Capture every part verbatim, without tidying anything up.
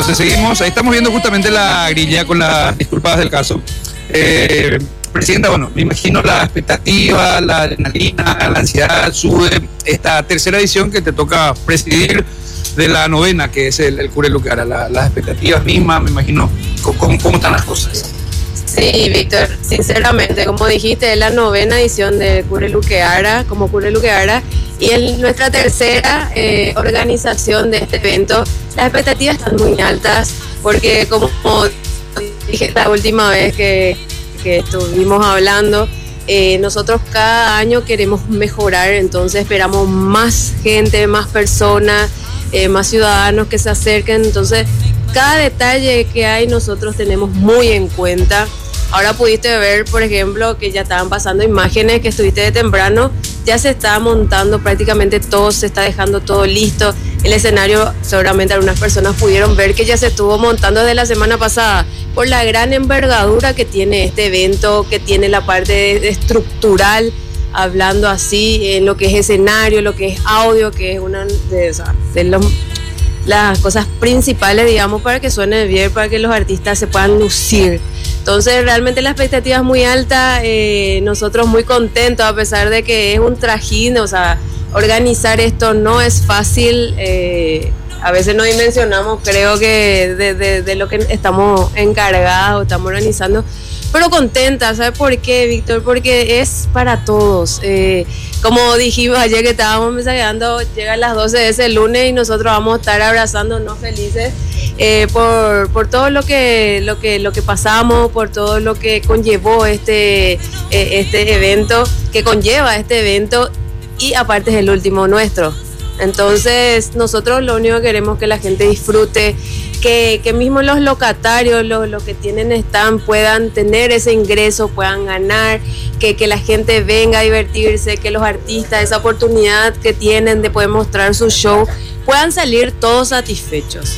entonces seguimos. Ahí estamos viendo justamente la grilla con las disculpadas del caso. Eh, Presidenta, bueno, me imagino la expectativa, la adrenalina, la ansiedad, sube esta tercera edición que te toca presidir de la novena, que es el, el Cure Luqueara. La, las expectativas mismas, me imagino, ¿cómo, cómo están las cosas? Sí, Víctor, sinceramente, como dijiste, es la novena edición de Cure Luqueara, como Cure Luqueara, y es nuestra tercera eh, organización de este evento. Las expectativas están muy altas, porque como dije la última vez que, que estuvimos hablando, eh, nosotros cada año queremos mejorar, entonces esperamos más gente, más personas, eh, más ciudadanos que se acerquen, entonces cada detalle que hay nosotros tenemos muy en cuenta. Ahora pudiste ver, por ejemplo, que ya estaban pasando imágenes, que estuviste de temprano, ya se está montando prácticamente todo, se está dejando todo listo. El escenario, seguramente algunas personas pudieron ver que ya se estuvo montando desde la semana pasada, por la gran envergadura que tiene este evento, que tiene la parte estructural, hablando así, en lo que es escenario, lo que es audio, que es una de, o sea, de los... las cosas principales, digamos, para que suene bien, para que los artistas se puedan lucir. Entonces, realmente la expectativa es muy alta, eh, nosotros muy contentos, a pesar de que es un trajín, o sea, organizar esto no es fácil, eh, a veces no dimensionamos, creo que de, de, de lo que estamos encargados, estamos organizando, pero contenta. ¿Sabes por qué, Víctor? Porque es para todos. Eh, como dijimos ayer que estábamos mensajeando, llegan las doce de ese lunes y nosotros vamos a estar abrazándonos felices eh, por, por todo lo que, lo, que, lo que pasamos, por todo lo que conllevó este, eh, este evento, que conlleva este evento, y aparte es el último nuestro. Entonces nosotros lo único que queremos es que la gente disfrute, que, que mismo los locatarios, los, los que tienen stand, puedan tener ese ingreso, puedan ganar, que, que la gente venga a divertirse, que los artistas, esa oportunidad que tienen de poder mostrar su show, puedan salir todos satisfechos.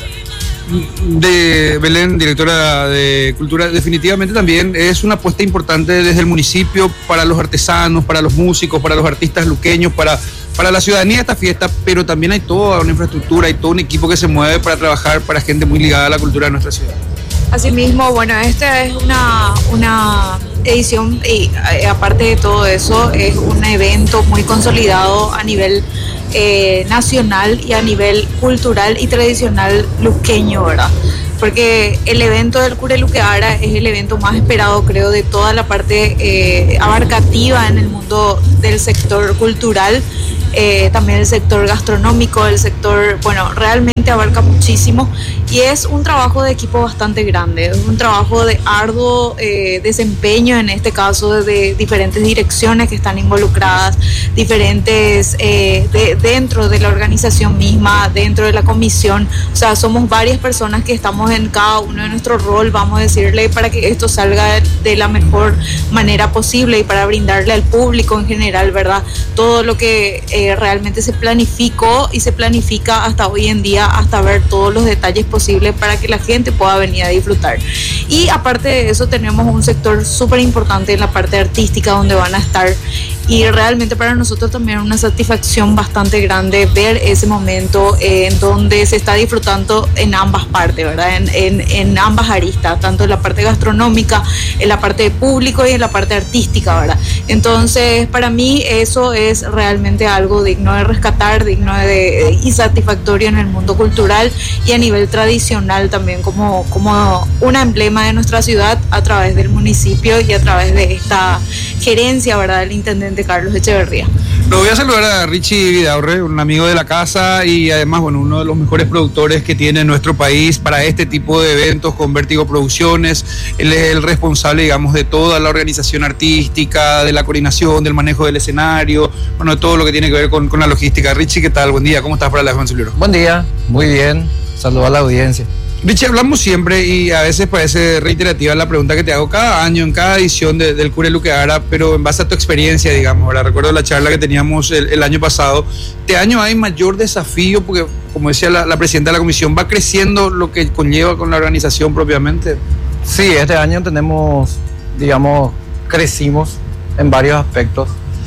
De Belén, directora de Cultura, definitivamente también es una apuesta importante desde el municipio para los artesanos, para los músicos, para los artistas luqueños, para, para la ciudadanía de esta fiesta, pero también hay toda una infraestructura, hay todo un equipo que se mueve para trabajar para gente muy ligada a la cultura de nuestra ciudad. Asimismo, bueno, esta es una, una edición y aparte de todo eso es un evento muy consolidado a nivel eh, nacional y a nivel cultural y tradicional luqueño, ¿verdad? Porque el evento del Cure Luqueara es el evento más esperado, creo, de toda la parte eh, abarcativa en el mundo del sector cultural, eh, también el sector gastronómico, el sector, bueno, realmente abarca muchísimo y es un trabajo de equipo bastante grande, es un trabajo de arduo eh, desempeño, en este caso de diferentes direcciones que están involucradas, diferentes eh, de, dentro de la organización misma, dentro de la comisión, o sea, somos varias personas que estamos en cada uno de nuestro rol, vamos a decirle, para que esto salga de la mejor manera posible y para brindarle al público en general, ¿verdad? Todo lo que eh, realmente se planificó y se planifica hasta hoy en día, hasta ver todos los detalles posibles para que la gente pueda venir a disfrutar. Y aparte de eso tenemos un sector súper importante en la parte artística donde van a estar, y realmente para nosotros también es una satisfacción bastante grande ver ese momento eh, en donde se está disfrutando en ambas partes, ¿verdad? En, en, en ambas aristas, tanto en la parte gastronómica, en la parte de público y en la parte artística, ¿verdad? Entonces, para mí eso es realmente algo digno de rescatar, digno de, y satisfactorio en el mundo cultural y a nivel tradicional también, como, como un emblema de nuestra ciudad a través del municipio y a través de esta gerencia, ¿verdad?, del intendente Carlos Echeverría. Lo voy a saludar a Richie Vidaurre, un amigo de la casa y además, bueno, uno de los mejores productores que tiene nuestro país para este tipo de eventos con Vértigo Producciones. Él es el responsable, digamos, de toda la organización artística, de la coordinación, del manejo del escenario, bueno, de todo lo que tiene que ver con, con la logística. Richie, ¿qué tal? Buen día, ¿cómo estás para la Juan Zulero? Buen día, muy bien, saludo a la audiencia. Richie, hablamos siempre y a veces parece reiterativa la pregunta que te hago cada año, en cada edición de, del Cure Luqueara, pero en base a tu experiencia, digamos, ahora recuerdo la charla que teníamos el, el año pasado. Este año hay mayor desafío porque, como decía la, la presidenta de la comisión, va creciendo lo que conlleva con la organización propiamente. Sí, este año tenemos, digamos, crecimos en varios aspectos.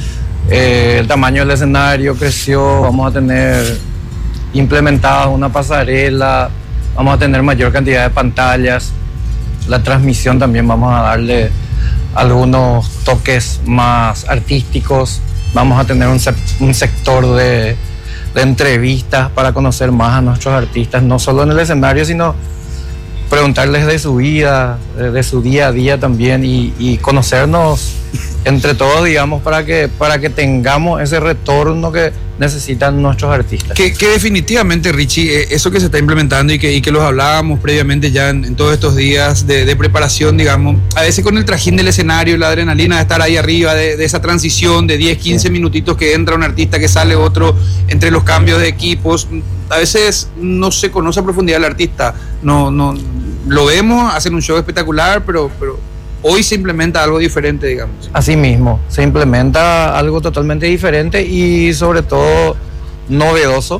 Eh, el tamaño del escenario creció, vamos a tener implementada una pasarela vamos a tener mayor cantidad de pantallas. La transmisión también vamos a darle algunos toques más artísticos. Vamos a tener un, sec- un sector de, de entrevistas para conocer más a nuestros artistas, no solo en el escenario, sino preguntarles de su vida, de, de su día a día también, y, y conocernos entre todos, digamos, para que, para que tengamos ese retorno que necesitan nuestros artistas. Que, que definitivamente, Richie, eh, eso que se está implementando y que, y que los hablábamos previamente ya en, en todos estos días de, de preparación, digamos, a veces con el trajín del escenario, la adrenalina de estar ahí arriba, de, de esa transición de diez, quince sí. minutitos que entra un artista, que sale otro, entre los cambios de equipos, a veces no se conoce a profundidad el artista, no, no, lo vemos, hacen un show espectacular, pero... pero hoy se implementa algo diferente, digamos. Así mismo, se implementa algo totalmente diferente y sobre todo novedoso,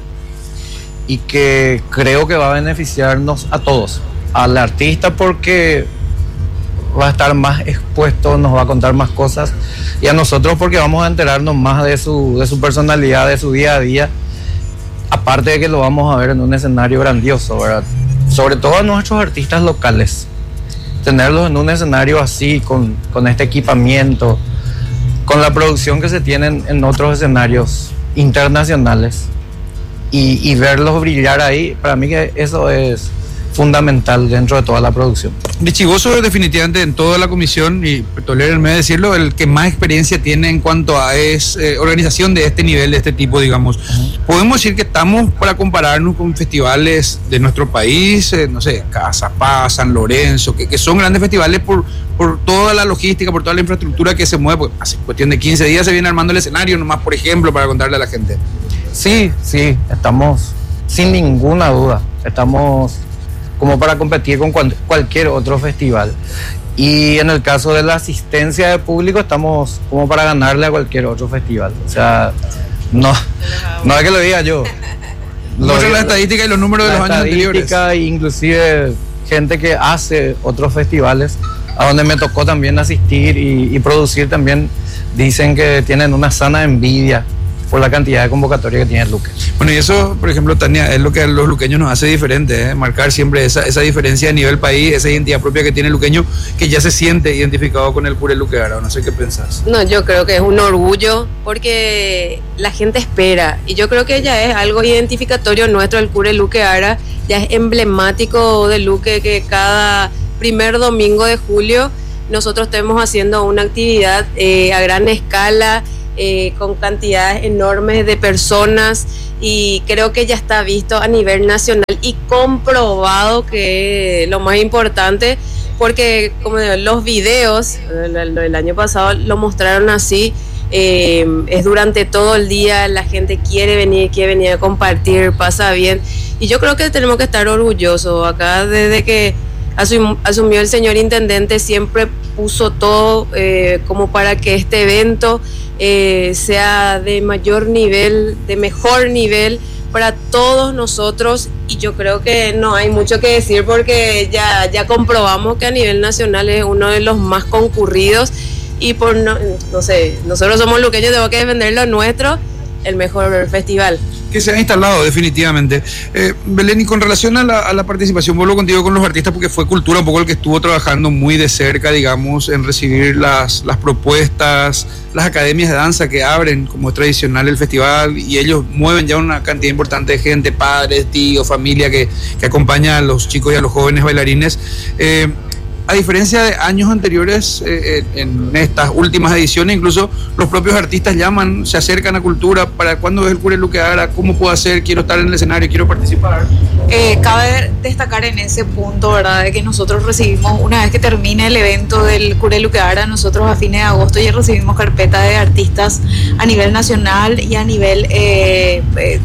y que creo que va a beneficiarnos a todos, al artista porque va a estar más expuesto, nos va a contar más cosas, y a nosotros porque vamos a enterarnos más de su, de su personalidad, de su día a día, aparte de que lo vamos a ver en un escenario grandioso, ¿verdad? Sobre todo a nuestros artistas locales. Tenerlos en un escenario así, con, con este equipamiento, con la producción que se tienen en otros escenarios internacionales, y, y verlos brillar ahí, para mí que eso es fundamental dentro de toda la producción. Richie, vos sos definitivamente en toda la comisión, y tolérenme decirlo, el que más experiencia tiene en cuanto a es eh, organización de este nivel, de este tipo, digamos. Uh-huh. Podemos decir que estamos para compararnos con festivales de nuestro país, eh, no sé, Casa Paz, San Lorenzo, que, que son grandes festivales por, por toda la logística, por toda la infraestructura que se mueve, porque hace cuestión de quince días se viene armando el escenario, nomás por ejemplo, para contarle a la gente. Sí, sí, estamos sin ninguna duda, estamos como para competir con cual, cualquier otro festival. Y en el caso de la asistencia de público, estamos como para ganarle a cualquier otro festival. O sea, no, no es que lo diga yo. Lo diga la estadística y los números de los años anteriores. Inclusive gente que hace otros festivales, a donde me tocó también asistir y, y producir también, dicen que tienen una sana envidia por la cantidad de convocatoria que tiene el Luque. Bueno, y eso, por ejemplo, Tania, es lo que a los luqueños nos hace diferente, ¿eh? Marcar siempre esa, esa diferencia a nivel país, esa identidad propia que tiene el luqueño, que ya se siente identificado con el Cure Luque Ara. No sé qué pensás. No, yo creo que es un orgullo, porque la gente espera, y yo creo que ya es algo identificatorio nuestro, el Cure Luque Ara, ya es emblemático de Luque, que cada primer domingo de julio nosotros estemos haciendo una actividad eh, a gran escala, Eh, con cantidades enormes de personas, y creo que ya está visto a nivel nacional y comprobado, que es lo más importante, porque como digo, los videos del año pasado lo mostraron así, eh, es durante todo el día, la gente quiere venir, quiere venir a compartir, pasa bien, y yo creo que tenemos que estar orgullosos acá. Desde que asum, asumió el señor intendente, siempre puso todo eh, como para que este evento Eh, sea de mayor nivel, de mejor nivel para todos nosotros, y yo creo que no hay mucho que decir, porque ya, ya comprobamos que a nivel nacional es uno de los más concurridos, y por no, no sé, nosotros somos luqueños, tenemos que defender lo nuestro, el mejor festival que se ha instalado definitivamente. eh, Belén, y con relación a la, a la participación, vuelvo contigo con los artistas, porque fue Cultura un poco el que estuvo trabajando muy de cerca, digamos, en recibir las, las propuestas, las academias de danza que abren, como es tradicional el festival, y ellos mueven ya una cantidad importante de gente, padres, tíos, familia, que, que acompaña a los chicos y a los jóvenes bailarines. eh, A diferencia de años anteriores, eh, en estas últimas ediciones, incluso los propios artistas llaman, se acercan a Cultura, para cuándo es el Cure Luque Ara, cómo puedo hacer, quiero estar en el escenario, quiero participar. Eh, cabe destacar en ese punto, ¿verdad?, de que nosotros recibimos, una vez que termine el evento del Cure Luque Ara, nosotros a fines de agosto ya recibimos carpeta de artistas a nivel nacional y a nivel eh,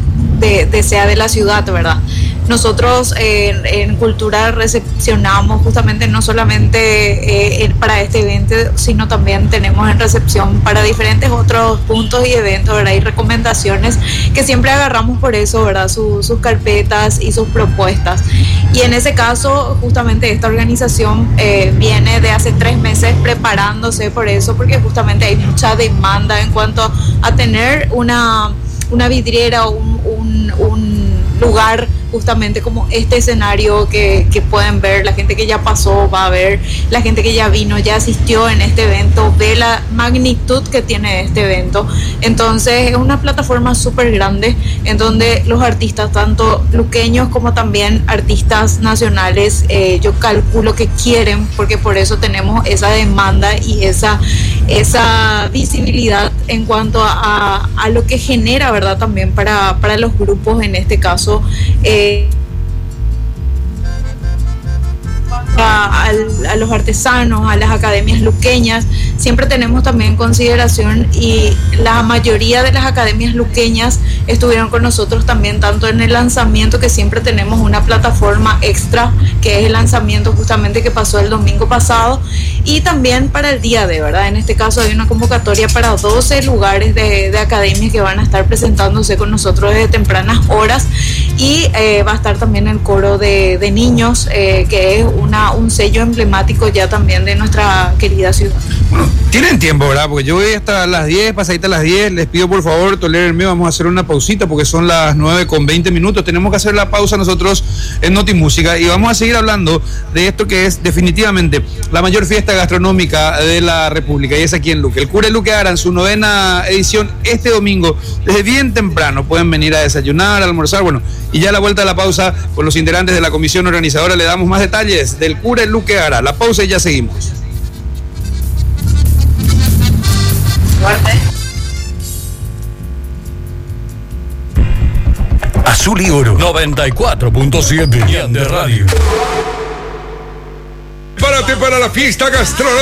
de, de sea de la ciudad, ¿verdad? Nosotros eh, en Cultura recepcionamos justamente no solamente eh, para este evento, sino también tenemos en recepción para diferentes otros puntos y eventos, ¿verdad? Y recomendaciones que siempre agarramos por eso, ¿verdad? Su, sus carpetas y sus propuestas. Y en ese caso, justamente esta organización eh, viene de hace tres meses preparándose por eso, porque justamente hay mucha demanda en cuanto a tener una, una vidriera o un, un, un lugar justamente como este escenario que, que pueden ver, la gente que ya pasó va a ver, la gente que ya vino, ya asistió en este evento, ve la magnitud que tiene este evento. Entonces es una plataforma súper grande en donde los artistas, tanto luqueños como también artistas nacionales, eh, yo calculo que quieren, porque por eso tenemos esa demanda y esa, esa visibilidad en cuanto a, a lo que genera, ¿verdad? También para, para los grupos, en este caso, eh, A, a, a los artesanos, a las academias luqueñas, siempre tenemos también en consideración, y la mayoría de las academias luqueñas estuvieron con nosotros también, tanto en el lanzamiento, que siempre tenemos una plataforma extra, que es el lanzamiento justamente que pasó el domingo pasado, y también para el día de, ¿verdad? En este caso hay una convocatoria para doce lugares de, de academias que van a estar presentándose con nosotros desde tempranas horas, y eh, va a estar también el coro de, de niños, eh, que es una un sello emblemático ya también de nuestra querida ciudad. Bueno, tienen tiempo, ¿verdad? Porque yo voy hasta las diez, pasadita a las diez, les pido por favor, tolérenme, vamos a hacer una pausita porque son las nueve con veinte minutos, tenemos que hacer la pausa nosotros en Notimúsica y vamos a seguir hablando de esto que es definitivamente la mayor fiesta gastronómica de la República, y es aquí en Luque. El Cure Luque Ara en su novena edición este domingo, desde bien temprano, pueden venir a desayunar, a almorzar, bueno, y ya a la vuelta de la pausa con los integrantes de la comisión organizadora le damos más detalles del Cure Luque Ara. La pausa y ya seguimos. Azul y Oro noventa y cuatro punto siete de Radio. Párate para la fiesta gastronómica